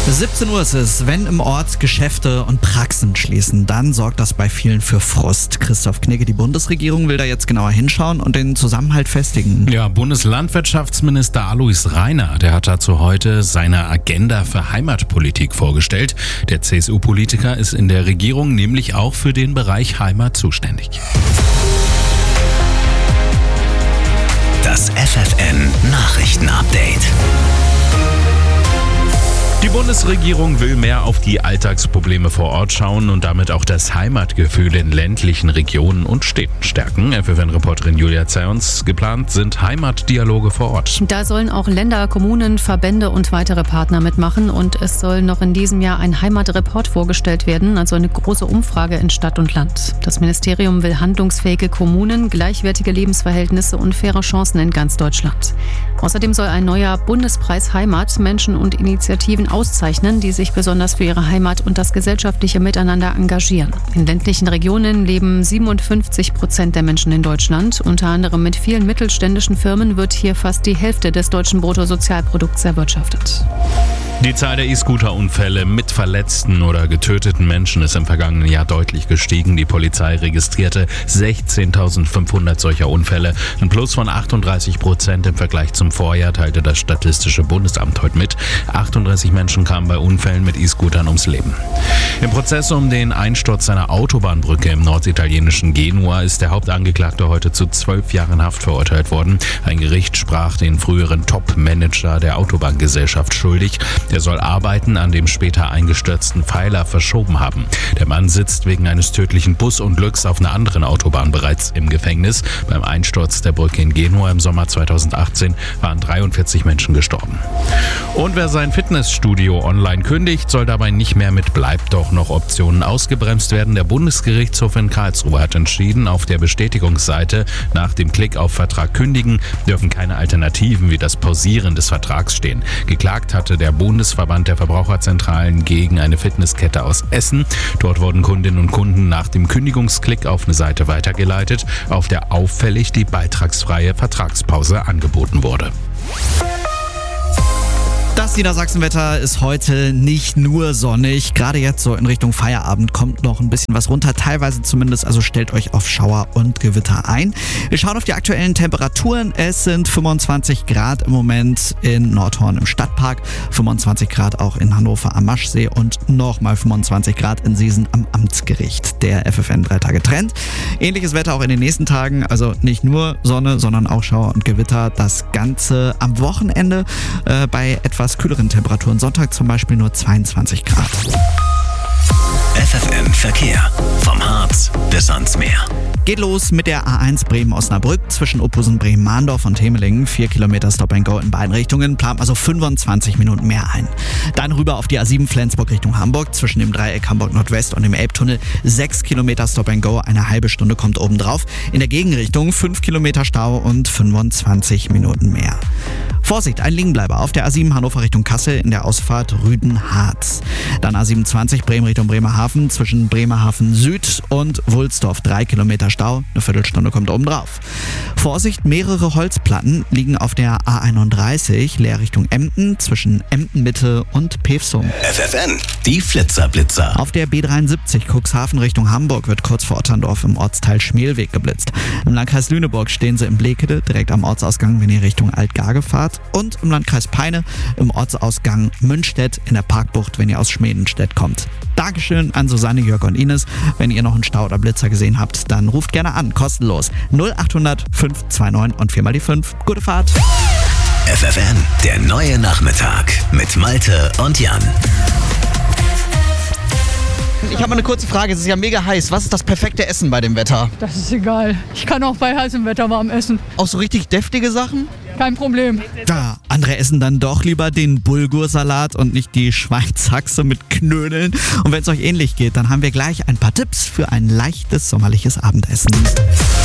17 Uhr ist es. Wenn im Ort Geschäfte und Praxen schließen, dann sorgt das bei vielen für Frust. Christoph Knigge, die Bundesregierung will da jetzt genauer hinschauen und den Zusammenhalt festigen. Ja, Bundeslandwirtschaftsminister Alois Rainer, der hat dazu heute seine Agenda für Heimatpolitik vorgestellt. Der CSU-Politiker ist in der Regierung nämlich auch für den Bereich Heimat zuständig. Das FFN-Nachrichten-Update. Die Bundesregierung will mehr auf die Alltagsprobleme vor Ort schauen und damit auch das Heimatgefühl in ländlichen Regionen und Städten stärken. FFN-Reporterin Julia Zerns. Geplant sind Heimatdialoge vor Ort. Da sollen auch Länder, Kommunen, Verbände und weitere Partner mitmachen. Und es soll noch in diesem Jahr ein Heimatreport vorgestellt werden, also eine große Umfrage in Stadt und Land. Das Ministerium will handlungsfähige Kommunen, gleichwertige Lebensverhältnisse und faire Chancen in ganz Deutschland. Außerdem soll ein neuer Bundespreis Heimat Menschen und Initiativen auszeichnen, die sich besonders für ihre Heimat und das gesellschaftliche Miteinander engagieren. In ländlichen Regionen leben 57% der Menschen in Deutschland. Unter anderem mit vielen mittelständischen Firmen wird hier fast die Hälfte des deutschen Bruttosozialprodukts erwirtschaftet. Die Zahl der E-Scooter-Unfälle mit verletzten oder getöteten Menschen ist im vergangenen Jahr deutlich gestiegen. Die Polizei registrierte 16.500 solcher Unfälle. Ein Plus von 38% im Vergleich zum Vorjahr, teilte das Statistische Bundesamt heute mit. 38 Menschen kamen bei Unfällen mit E-Scootern ums Leben. Im Prozess um den Einsturz einer Autobahnbrücke im norditalienischen Genua ist der Hauptangeklagte heute zu 12 Jahren Haft verurteilt worden. Ein Gericht sprach den früheren Top-Manager der Autobahngesellschaft schuldig. Der soll Arbeiten an dem später eingestürzten Pfeiler verschoben haben. Der Mann sitzt wegen eines tödlichen Busunglücks auf einer anderen Autobahn bereits im Gefängnis. Beim Einsturz der Brücke in Genua im Sommer 2018 waren 43 Menschen gestorben. Und wer sein Fitnessstudio online kündigt, soll dabei nicht mehr mit Bleibt doch noch Optionen ausgebremst werden. Der Bundesgerichtshof in Karlsruhe hat entschieden, auf der Bestätigungsseite nach dem Klick auf Vertrag kündigen dürfen keine Alternativen wie das Pausieren des Vertrags stehen. Geklagt hatte der Bundesverband der Verbraucherzentralen gegen eine Fitnesskette aus Essen. Dort wurden Kundinnen und Kunden nach dem Kündigungsklick auf eine Seite weitergeleitet, auf der auffällig die beitragsfreie Vertragspause angeboten wurde. Das Niedersachsenwetter ist heute nicht nur sonnig. Gerade jetzt so in Richtung Feierabend kommt noch ein bisschen was runter, teilweise zumindest, also stellt euch auf Schauer und Gewitter ein. Wir schauen auf die aktuellen Temperaturen. Es sind 25 Grad im Moment in Nordhorn im Stadtpark, 25 Grad auch in Hannover am Maschsee und nochmal 25 Grad in Siesen am Amtsgericht. Der FFN 3 Tage Trend. Ähnliches Wetter auch in den nächsten Tagen, also nicht nur Sonne, sondern auch Schauer und Gewitter. Das Ganze am Wochenende bei etwas kühleren Temperaturen. Sonntag zum Beispiel nur 22 Grad. FFN Verkehr. Vom Harz bis ans Meer. Geht los mit der A1 Bremen-Osnabrück zwischen Oppusen, Bremen-Mahndorf und Temelingen. 4 Kilometer Stop and Go in beiden Richtungen. Plant also 25 Minuten mehr ein. Dann rüber auf die A7 Flensburg Richtung Hamburg zwischen dem Dreieck Hamburg Nordwest und dem Elbtunnel. 6 Kilometer Stop and Go, eine halbe Stunde kommt obendrauf. In der Gegenrichtung 5 Kilometer Stau und 25 Minuten mehr. Vorsicht, ein Liegenbleiber auf der A7 Hannover Richtung Kassel in der Ausfahrt Rüden-Harz. Dann A27 Bremen Richtung Bremerhaven zwischen Bremerhaven Süd und Wulsdorf. 3 Kilometer Stau, eine Viertelstunde kommt obendrauf. Vorsicht, mehrere Holzplatten liegen auf der A31 leer Richtung Emden zwischen Emden Mitte und Pevsum. FFN, die Flitzer-Blitzer. Auf der B73 Cuxhaven Richtung Hamburg wird kurz vor Otterndorf im Ortsteil Schmelweg geblitzt. Im Landkreis Lüneburg stehen sie in Blekede, direkt am Ortsausgang, wenn ihr Richtung Altgarge fahrt. Und im Landkreis Peine im Ortsausgang Münstedt in der Parkbucht, wenn ihr aus Schmedenstedt kommt. Dankeschön an Susanne, Jörg und Ines. Wenn ihr noch einen Stau oder Blitzer gesehen habt, dann ruft gerne an, kostenlos. 0800 529 und 4 mal die 5. Gute Fahrt. FFN, der neue Nachmittag mit Malte und Jan. Ich habe mal eine kurze Frage. Es ist ja mega heiß. Was ist das perfekte Essen bei dem Wetter? Das ist egal. Ich kann auch bei heißem Wetter warm essen. Auch so richtig deftige Sachen? Kein Problem. Da, andere essen dann doch lieber den Bulgursalat und nicht die Schweinshaxe mit Knödeln. Und wenn es euch ähnlich geht, dann haben wir gleich ein paar Tipps für ein leichtes sommerliches Abendessen.